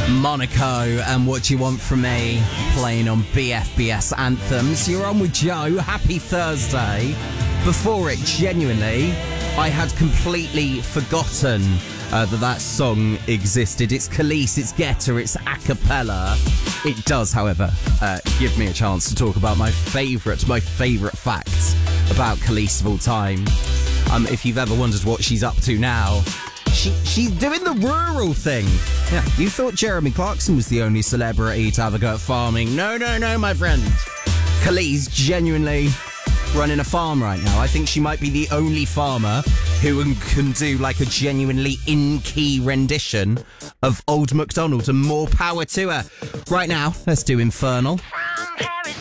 Monaco and What You Want From Me, playing on BFBS Anthems. You're on with Joe. Happy Thursday. Before it, genuinely, I had completely forgotten that song existed. It's Kelis, it's Guetta, it's a cappella. It does, however, give me a chance to talk about my favourite fact about Kelis of all time. If you've ever wondered what she's up to now, she's doing the rural thing. Yeah, you thought Jeremy Clarkson was the only celebrity to have a go at farming. No, my friend. Kelis genuinely running a farm right now. I think she might be the only farmer who can do like a genuinely in-key rendition of Old MacDonald, and more power to her. Right now, let's do Infernal.